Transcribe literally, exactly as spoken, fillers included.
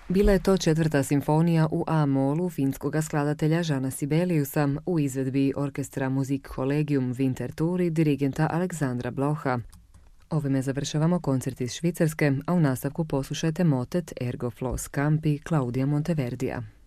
Bila je to četvrta simfonija u A-molu finskog skladatelja Žana Sibeliusa u izvedbi orkestra Musik Collegium Winterthur dirigenta Aleksandra Bloha. Ovime završavamo koncert iz Švicarske, a u nastavku poslušajte motet Ergo Flos Campi Claudia Monteverdija.